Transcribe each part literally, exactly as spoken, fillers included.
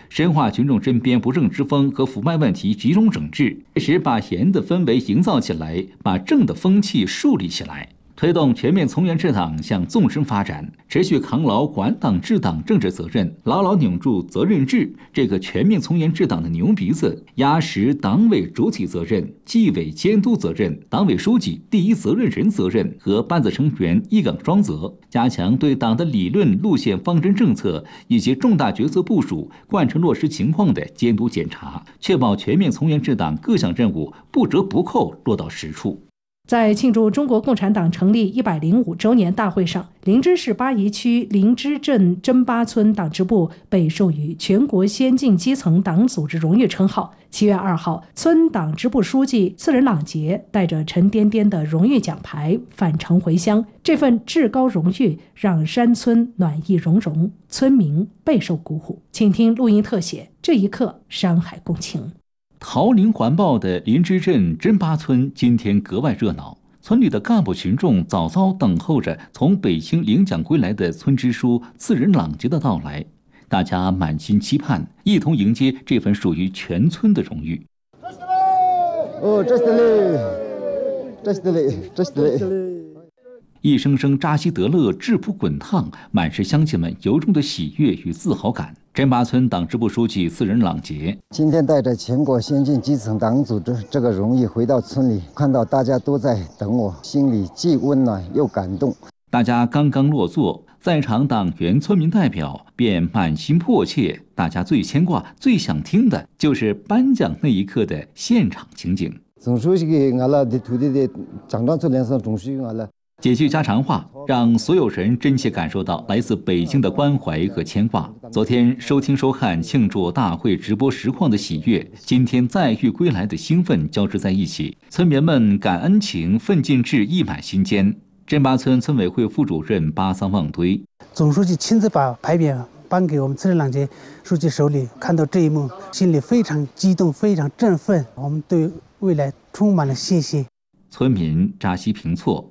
深化群众身边不正之风和腐败问题集中整治，使把严的氛围营造起来，把正的风气树立起来。推动全面从严治党向纵深发展，持续扛牢管党治党政治责任，牢牢拧住责任制这个全面从严治党的牛鼻子，压实党委主体责任、纪委监督责任、党委书记第一责任人责任和班子成员一岗双责，加强对党的理论、路线、方针政策以及重大决策部署贯彻落实情况的监督检查，确保全面从严治党各项任务不折不扣落到实处。 在庆祝中国共产党成立一百零五周年大会上，灵芝市巴宜区灵芝镇真巴村党支部被授予全国先进基层党组织荣誉称号。七月二号，村党支部书记次仁朗杰带着沉甸甸的荣誉奖牌返程回乡，这份至高荣誉让山村暖意融融，村民备受鼓舞。请听录音特写，这一刻山海共情。 桃林环抱的林芝镇真巴村今天格外热闹，村里的干部群众早早等候着从北京领奖归来的村支书次仁朗杰的到来，大家满心期盼，一同迎接这份属于全村的荣誉。 哦，这是嘞，这是嘞，这是嘞。 一声声扎西德勒质朴滚烫，满是乡亲们由衷的喜悦与自豪感。真巴村党支部书记次仁朗杰今天带着全国先进基层党组织这个荣誉回到村里，看到大家都在等我，心里既温暖又感动。 大家刚刚落座，在场党员村民代表便满心迫切，大家最牵挂最想听的就是颁奖那一刻的现场情景。 总书记给俺了的土地的长庄村联上总书记俺了几句家常话，让所有人真切感受到来自北京的关怀和牵挂。昨天收听收看庆祝大会直播实况的喜悦，今天再遇归来的兴奋交织在一起，村民们感恩情、奋进志溢满心间。真巴村村委会副主任巴桑旺堆， 总书记亲自把牌匾颁给我们次仁朗杰书记手里，看到这一幕，心里非常激动，非常振奋，我们对未来充满了信心。 村民扎西平措。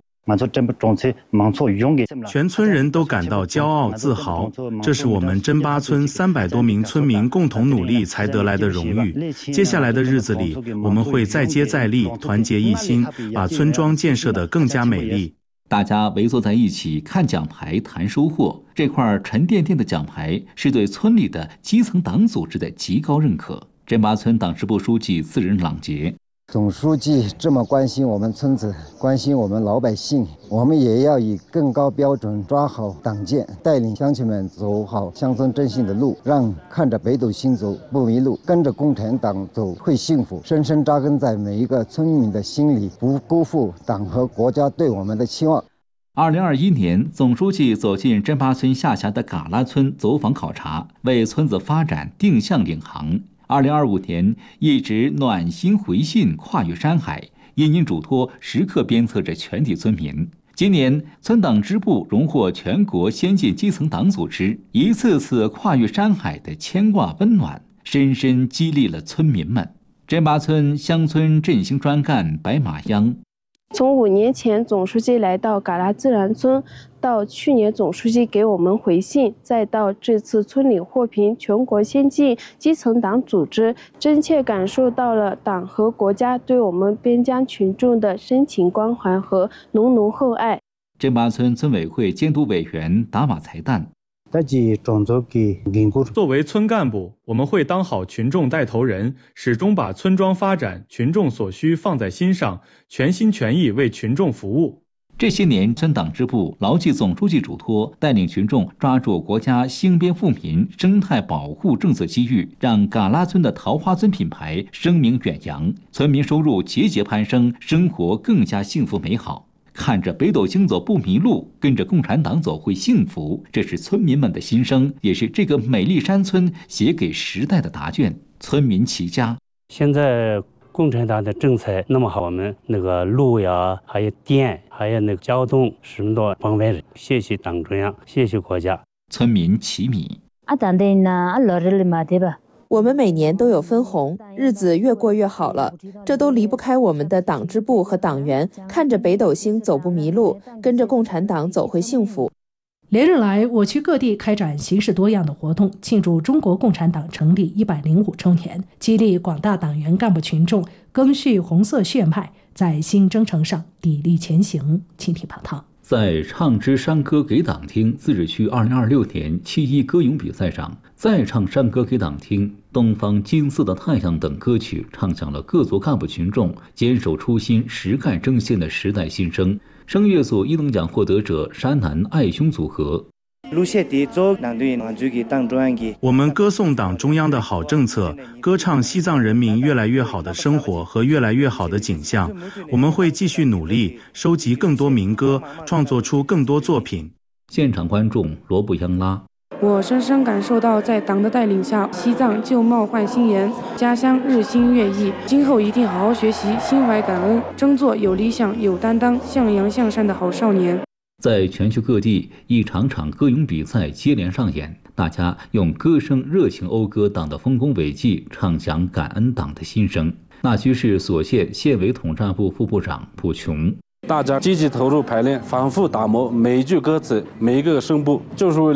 全村人都感到骄傲自豪，这是我们真巴村三百多名村民共同努力才得来的荣誉。接下来的日子里，我们会再接再厉，团结一心，把村庄建设得更加美丽。 大家围坐在一起看奖牌谈收获，这块沉甸甸的奖牌是对村里的基层党组织的极高认可。真巴村党支部书记次仁朗杰， 总书记这么关心我们村子，关心我们老百姓，我们也要以更高标准抓好党建，带领乡亲们走好乡村振兴的路，让看着北斗星走不迷路，跟着共产党走会幸福，深深扎根在每一个村民的心里，不辜负党和国家对我们的期望。 二零二一年，总书记走进真巴村下辖的嘎拉村走访考察，为村子发展定向领航。二零二五年，一直暖心回信跨越山海，殷殷嘱托时刻鞭策着全体村民。今年，村党支部荣获全国先进基层党组织，一次次跨越山海的牵挂温暖，深深激励了村民们。真巴村乡村振兴专干白马央。 从五年前总书记来到嘎拉自然村，到去年总书记给我们回信，再到这次村里获评全国先进基层党组织，真切感受到了党和国家对我们边疆群众的深情关怀和浓浓厚爱。 真巴村村委会监督委员达瓦才旦， 作为村干部，我们会当好群众带头人，始终把村庄发展、群众所需放在心上，全心全意为群众服务。 这些年，村党支部牢记总书记嘱托，带领群众抓住国家兴边富民、生态保护政策机遇，让嘎拉村的桃花村品牌声名远扬，村民收入节节攀升，生活更加幸福美好。看着北斗星走不迷路，跟着共产党走会幸福，这是村民们的心声，也是这个美丽山村写给时代的答卷。村民齐家。 现在共产党的政策那么好，我们那个路呀，还有电，还有那个交通什么的方面，谢谢党中央，谢谢国家。 村民齐米。 我们每年都有分红，日子越过越好了，这都离不开我们的党支部和党员，看着北斗星走不迷路，跟着共产党走会幸福。 连日来，我区各地开展形式多样的活动，庆祝中国共产党成立一百零五周年，激励广大党员干部群众赓续红色血脉，在新征程上砥砺前行。请听报道。 在唱支山歌给党听自治区二零二六年七一歌咏比赛上，再唱山歌给党听、东方金色的太阳等歌曲唱响了各族干部群众坚守初心、实干争先的时代心声。声乐组一等奖获得者山南爱兄组合。 我们歌颂党中央的好政策，歌唱西藏人民越来越好的生活和越来越好的景象。我们会继续努力，收集更多民歌，创作出更多作品。 现场观众罗布央拉。 我深深感受到，在党的带领下，西藏旧貌换新颜，家乡日新月异。今后一定好好学习，心怀感恩，争做有理想、有担当、向阳向善的好少年。 在全球各地，一场场歌咏比赛接连上演，大家用歌声热情讴歌党的丰功伟绩，唱响感恩党的心声。那须市所县县委统战部副部长卜琼。 大家积极投入排练，反复打磨每一句歌词、每一个声部，就是为了